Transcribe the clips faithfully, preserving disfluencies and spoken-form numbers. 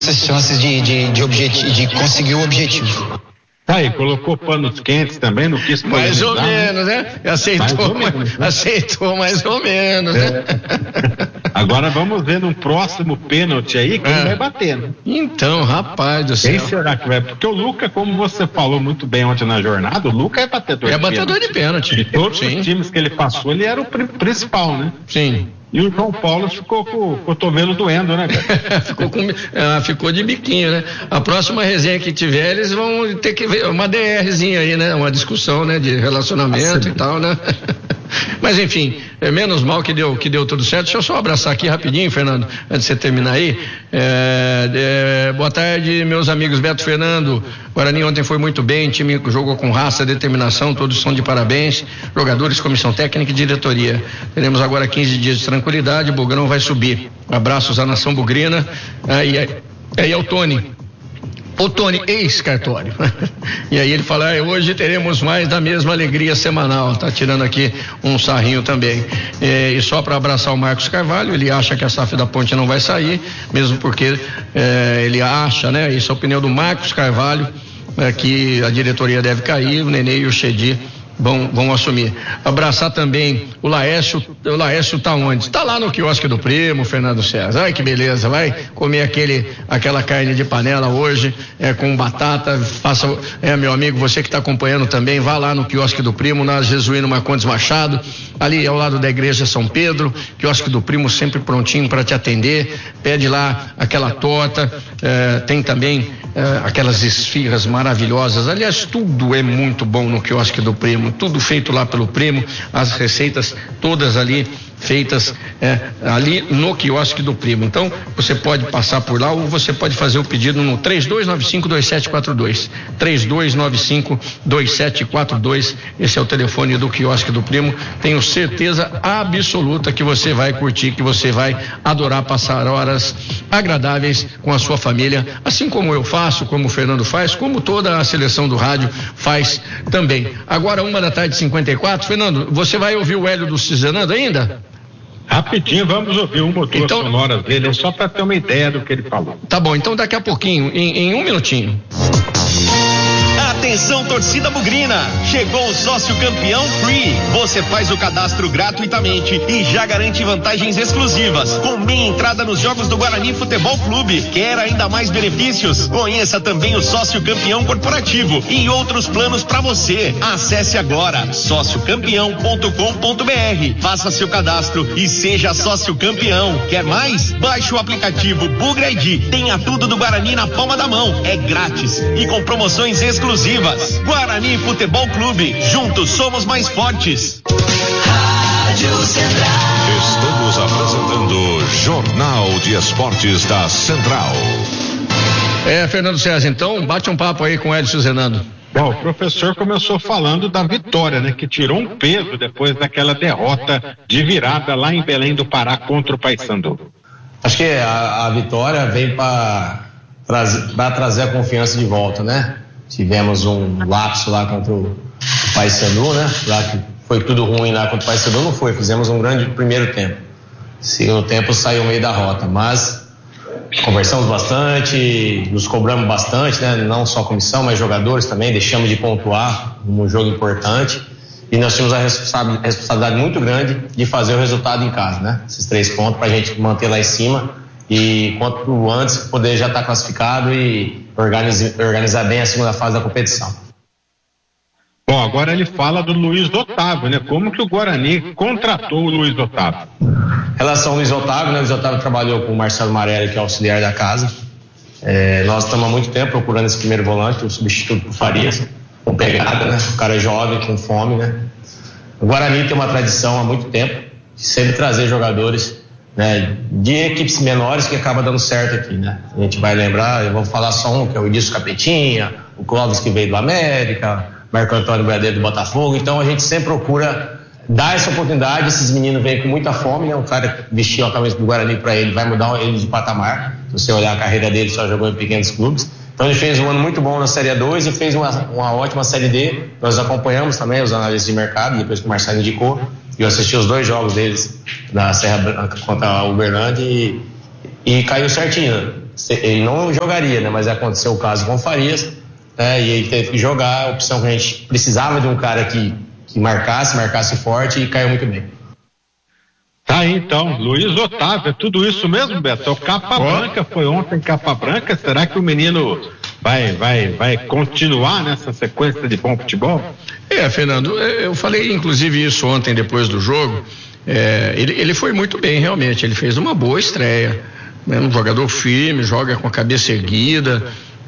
chances de, de, de, objeti- de conseguir o objetivo. Aí, colocou panos quentes também, não quis mais ou menos, né? Aceitou, mais ou menos, né? Aceitou mais ou menos, né? É. Agora vamos ver num próximo pênalti aí quem é. vai bater, né? Então, rapaz do céu. Quem será que vai? Porque o Luca, como você falou muito bem ontem na jornada, o Luca é batedor é de pênalti. É batedor de pênalti. De todos Sim. os times que ele passou, ele era o principal, né? Sim. E o João Paulo ficou com o cotovelo doendo, né, cara? ficou, com, ah, ficou de biquinho, né? A próxima resenha que tiver, eles vão ter que ver uma DRzinha aí, né? Uma discussão, né? De relacionamento Nossa, e tal, né? Mas enfim, é menos mal que deu, que deu tudo certo. Deixa eu só abraçar aqui rapidinho, Fernando, antes de você terminar aí. É, é, boa tarde, meus amigos. Beto Fernando, Guarani ontem foi muito bem, o time jogou com raça, determinação, todos são de parabéns, jogadores, comissão técnica e diretoria. Teremos agora quinze dias de tranquilidade, o Bugrão vai subir. Abraços à nação bugrina. Aí é, é, é o Tony. O Tony, ex-cartório. E aí ele fala, ah, hoje teremos mais da mesma alegria semanal. Tá tirando aqui um sarrinho também. É, e só para abraçar o Marcos Carvalho, ele acha que a S A F da Ponte não vai sair, mesmo porque é, ele acha, né? Isso é a opinião do Marcos Carvalho, é, que a diretoria deve cair, o Nenê e o Chedi Vão, vão assumir. Abraçar também o Laércio. O Laércio tá onde? Tá lá no quiosque do Primo, Fernando César. Ai, que beleza. Vai comer aquele, aquela carne de panela hoje, é, com batata. Faça, é, meu amigo, você que está acompanhando também, vá lá no quiosque do Primo, na Jesuíno Marcondes Machado, ali ao lado da igreja São Pedro. Quiosque do Primo sempre prontinho para te atender. Pede lá aquela torta, é, tem também é, aquelas esfirras maravilhosas. Aliás, tudo é muito bom no quiosque do Primo. Tudo feito lá pelo Primo, as receitas todas ali feitas é, ali no quiosque do Primo. Então você pode passar por lá ou você pode fazer o pedido no três dois nove cinco dois sete quatro dois, três dois nove cinco dois sete quatro dois. Esse é o telefone do quiosque do Primo. Tenho certeza absoluta que você vai curtir, que você vai adorar passar horas agradáveis com a sua família, assim como eu faço, como o Fernando faz, como toda a seleção do rádio faz também. Agora uma da tarde, cinquenta e quatro. Fernando, você vai ouvir o Hélio do Cizenando ainda? Rapidinho, vamos ouvir uma ou duas então, sonoras dele, só para ter uma ideia do que ele falou. Tá bom, então daqui a pouquinho, em, em um minutinho. Atenção, torcida bugrina, chegou o sócio campeão Free. Você faz o cadastro gratuitamente e já garante vantagens exclusivas, com meia entrada nos jogos do Guarani Futebol Clube. Quer ainda mais benefícios? Conheça também o sócio campeão corporativo e outros planos para você. Acesse agora sócio campeão ponto com ponto br, faça seu cadastro e seja sócio campeão. Quer mais? Baixe o aplicativo Bugra I D. Tenha tudo do Guarani na palma da mão. É grátis e com promoções exclusivas. Guarani Futebol Clube, juntos somos mais fortes. Rádio Central. Estamos apresentando Jornal de Esportes da Central. É, Fernando César, então bate um papo aí com o Hélio Zenando. Bom, o professor começou falando da vitória, né? Que tirou um peso depois daquela derrota de virada lá em Belém do Pará contra o Paysandu. Acho que a, a vitória vem para trazer, trazer a confiança de volta, né? Tivemos um lapso lá contra o Paysandu, né? Lá que foi tudo ruim lá contra o Paysandu, não foi. Fizemos um grande primeiro tempo. Segundo tempo saiu meio da rota, mas conversamos bastante, nos cobramos bastante, né? Não só a comissão, mas jogadores também. Deixamos de pontuar num jogo importante e nós tínhamos a responsabilidade muito grande de fazer o resultado em casa, né? Esses três pontos para a gente manter lá em cima e quanto antes poder já estar classificado e Organizar, organizar bem a segunda fase da competição. Bom, agora ele fala do Luiz Otávio, né? Como que o Guarani contratou o Luiz Otávio? Em relação ao Luiz Otávio, né? O Luiz Otávio trabalhou com o Marcelo Marelli, que é auxiliar da casa. É, nós estamos há muito tempo procurando esse primeiro volante, o substituto do Farias, com pegada, né? O cara é jovem, com fome, né? O Guarani tem uma tradição há muito tempo de sempre trazer jogadores, né, de equipes menores que acaba dando certo aqui, né? A gente vai lembrar, eu vou falar só um, que é o Edilson Capetinha, o Clóvis que veio do América, Marco Antônio Bradeiro do Botafogo. Então a gente sempre procura dar essa oportunidade. Esses meninos vêm com muita fome, né? Um cara que vestiu a camisa do Guarani para ele vai mudar ele de patamar. Se você olhar a carreira dele, só jogou em pequenos clubes. Então ele fez um ano muito bom na Série dois e fez uma, uma ótima Série D. Nós acompanhamos também os analistas de mercado, depois que o Marcelo indicou. Eu assisti os dois jogos deles na Serra Branca contra o Uberlândia e, e caiu certinho. ele não jogaria, né? Mas aconteceu o caso com o Farias, né? E ele teve que jogar, a opção que a gente precisava de um cara que, que marcasse, marcasse forte e caiu muito bem. Tá aí então, Luiz Otávio, é tudo isso mesmo, Beto? É o Capa oh. Branca, foi ontem Capa Branca, será que o menino vai, vai, vai continuar nessa sequência de bom futebol? É, Fernando, eu falei inclusive isso ontem depois do jogo, é, ele, ele foi muito bem realmente, ele fez uma boa estreia, né? Um jogador firme, joga com a cabeça erguida,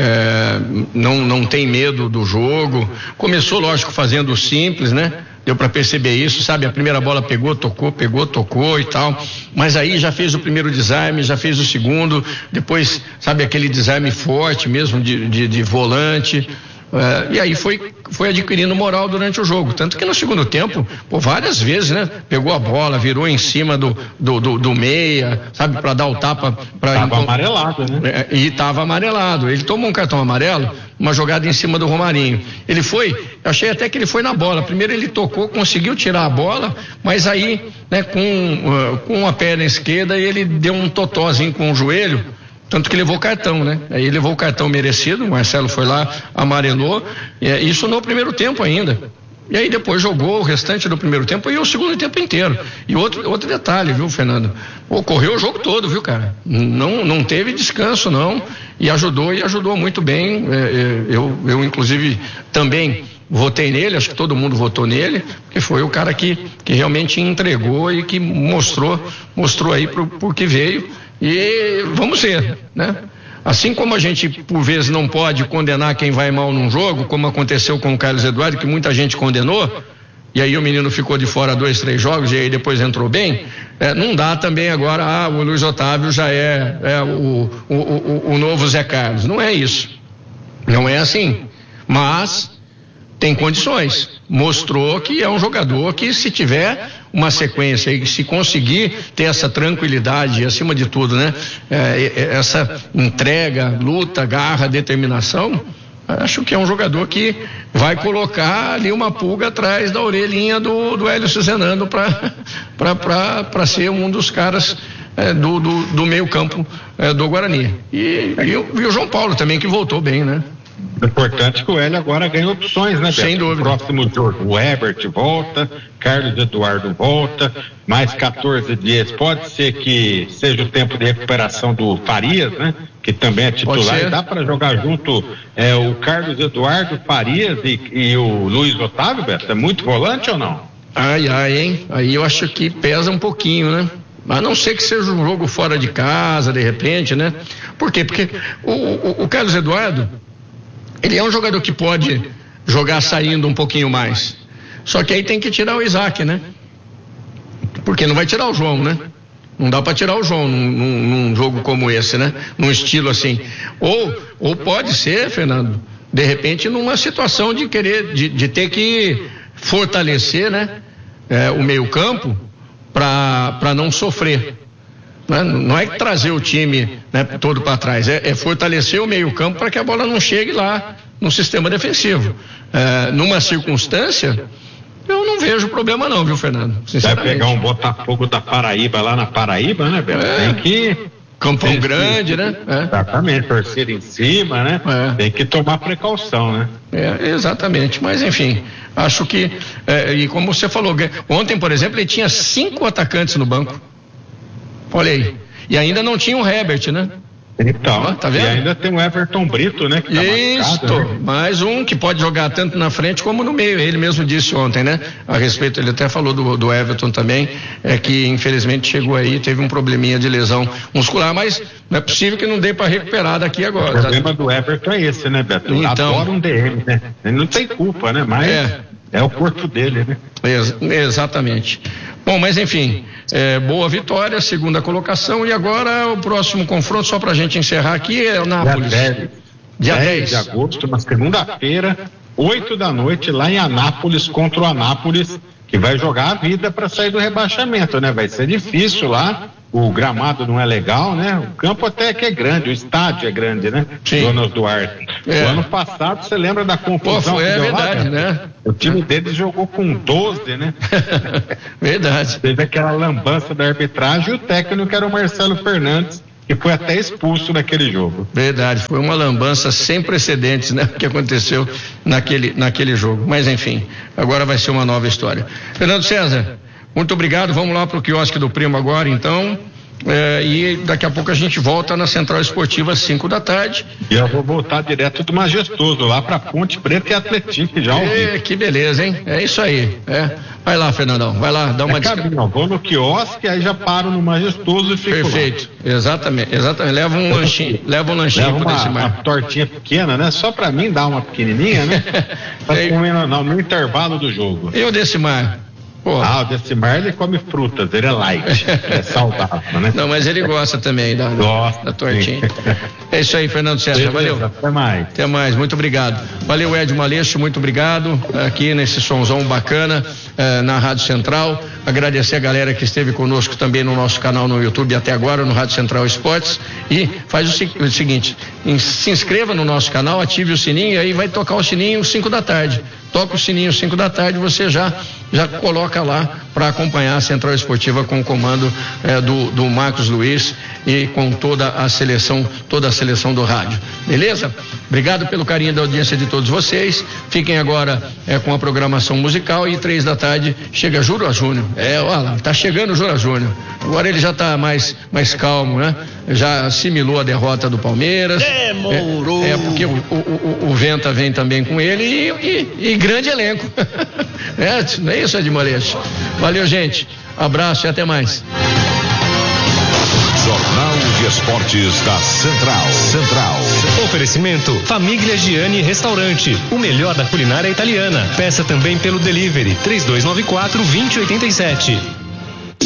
é, não, não tem medo do jogo, começou lógico fazendo o simples, né? Deu para perceber isso, sabe? A primeira bola pegou, tocou, pegou, tocou e tal. Mas aí já fez o primeiro desarme, já fez o segundo. Depois, sabe, aquele desarme forte mesmo de, de, de volante. Uh, e aí foi, foi adquirindo moral durante o jogo, tanto que no segundo tempo, pô, várias vezes, né? Pegou a bola, virou em cima do, do, do, do meia, sabe, para dar o tapa. Pra tava encont... amarelado, né? É, e tava amarelado, ele tomou um cartão amarelo, uma jogada em cima do Romarinho, ele foi, eu achei até que ele foi na bola, primeiro ele tocou, conseguiu tirar a bola, mas aí, né, com, uh, com a perna esquerda ele deu um totózinho com o joelho, tanto que levou cartão, né? Aí levou o cartão merecido, o Marcelo foi lá, amarelou, é, isso no primeiro tempo ainda. E aí depois jogou o restante do primeiro tempo e o segundo tempo inteiro. E outro, outro detalhe, viu, Fernando? Ocorreu o jogo todo, viu, cara? Não, não teve descanso, não. E ajudou, e ajudou muito bem. É, é, eu, eu, inclusive, também votei nele, acho que todo mundo votou nele, porque foi o cara que, que realmente entregou e que mostrou, mostrou aí pro, por que veio. E vamos ver, né? Assim como a gente, por vezes, não pode condenar quem vai mal num jogo, como aconteceu com o Carlos Eduardo, que muita gente condenou, e aí o menino ficou de fora dois, três jogos, e aí depois entrou bem, é, não dá também agora, ah, o Luiz Otávio já é, é o, o, o, o novo Zé Carlos. Não é isso. Não é assim. Mas tem condições. Mostrou que é um jogador que, se tiver uma sequência e se conseguir ter essa tranquilidade, acima de tudo, né? É, essa entrega, luta, garra, determinação, acho que é um jogador que vai colocar ali uma pulga atrás da orelhinha do, do Hélio Zenando para ser um dos caras é, do, do, do meio campo é, do Guarani. E, e, o, e o João Paulo também, que voltou bem, né? O importante é que o Hélio agora ganha opções, né, Beto? Sem dúvida. No próximo jogo, o Herbert volta, Carlos Eduardo volta, mais quatorze dias. Pode ser que seja o tempo de recuperação do Farias, né? Que também é titular. E dá para jogar junto é, o Carlos Eduardo, Farias e, e o Luiz Otávio, Beto? É muito volante ou não? Ai, ai, hein? Aí eu acho que pesa um pouquinho, né? A não ser que seja um jogo fora de casa, de repente, né? Por quê? Porque o, o, o Carlos Eduardo, ele é um jogador que pode jogar saindo um pouquinho mais. Só que aí tem que tirar o Isaac, né? Porque não vai tirar o João, né? Não dá para tirar o João num, num, num jogo como esse, né? Num estilo assim. Ou, ou pode ser, Fernando, de repente numa situação de querer, de, de ter que fortalecer, né? É, o meio campo para não sofrer. Não é trazer o time, né, todo para trás, é, é fortalecer o meio campo para que a bola não chegue lá no sistema defensivo. É, numa circunstância, eu não vejo problema não, viu, Fernando? Vai pegar um Botafogo da Paraíba lá na Paraíba, né, Beto? É, tem que... Campão tem grande, que, né? É. Exatamente, torcer em cima, né? É. Tem que tomar precaução, né? É, exatamente, mas enfim, acho que, é, e como você falou, ontem, por exemplo, ele tinha cinco atacantes no banco. Olha aí. E ainda não tinha o Herbert, né? Então, ah, tá vendo? E ainda tem o Everton Brito, né? Que tá Isso, marcado, né? Mais um que pode jogar tanto na frente como no meio. Ele mesmo disse ontem, né? A respeito, ele até falou do, do Everton também, é que infelizmente chegou aí, teve um probleminha de lesão muscular, mas não é possível que não dê para recuperar daqui agora. O problema do Everton é esse, né, Beto? Então, adora um D M, né? Ele não tem culpa, né? Mas é, é o corpo dele, né? Ex- exatamente. Bom, mas enfim, é, boa vitória, segunda colocação, e agora o próximo confronto, só pra gente encerrar aqui, é o Nápoles. Dia dez de agosto, na segunda-feira, oito da noite, lá em Anápolis, contra o Anápolis, que vai jogar a vida para sair do rebaixamento, né? Vai ser difícil lá, o gramado não é legal, né? O campo até que é grande, o estádio é grande, né? Sim. Donos Duarte. É. O ano passado, você lembra da confusão? Pô, foi, que é deu verdade, lá, né? O time deles jogou com doze, né? Verdade. Teve aquela lambança da arbitragem e o técnico era o Marcelo Fernandes, e foi até expulso naquele jogo. Verdade, foi uma lambança sem precedentes, né, que aconteceu naquele, naquele jogo. Mas enfim, agora vai ser uma nova história. Fernando César, muito obrigado. Vamos lá para o quiosque do Primo agora, então. É, e daqui a pouco a gente volta na Central Esportiva às cinco da tarde. E eu vou voltar direto do Majestoso, lá pra Ponte Preta e Atlético, já ouvi. É, que beleza, hein? É isso aí. É. Vai lá, Fernandão, vai lá, dá uma é caminho, vou no quiosque, aí já paro no Majestoso e fico Perfeito, lá. exatamente, exatamente. Leva um lanchinho, leva um lanchinho leva para esse uma, mar. uma tortinha pequena, né? Só pra mim dar uma pequenininha, né? Pra comer no, no, no intervalo do jogo. E o desse mar? Pô. Ah, o Decimar ele come frutas, ele é light, é saudável, né? Não, mas ele gosta também da, gosta, da tortinha. É isso aí, Fernando César, valeu. Até mais. Até mais, muito obrigado. Valeu, Ed Maleixo, muito obrigado aqui nesse somzão bacana eh, na Rádio Central. Agradecer a galera que esteve conosco também no nosso canal no YouTube até agora, no Rádio Central Esportes. E faz o, o seguinte, em, se inscreva no nosso canal, ative o sininho e aí vai tocar o sininho cinco da tarde. Toca o sininho cinco da tarde, você já já coloca lá para acompanhar a Central Esportiva com o comando eh, do, do Marcos Luiz e com toda a seleção, toda a seleção do rádio. Beleza? Obrigado pelo carinho da audiência de todos vocês. Fiquem agora eh, com a programação musical e três da tarde chega Jura Júnior. É, olha lá, tá chegando o Jura Júnior. Agora ele já tá mais, mais calmo, né? Já assimilou a derrota do Palmeiras. Demorou. É, é porque o, o, o, o Venta vem também com ele e, e, e grande elenco. É, não é isso, Ed Maleixo? Valeu, gente. Abraço e até mais. Jornal de Esportes da Central. Central. Oferecimento Família Giani Restaurante, o melhor da culinária italiana. Peça também pelo delivery três dois nove quatro, dois zero oito sete.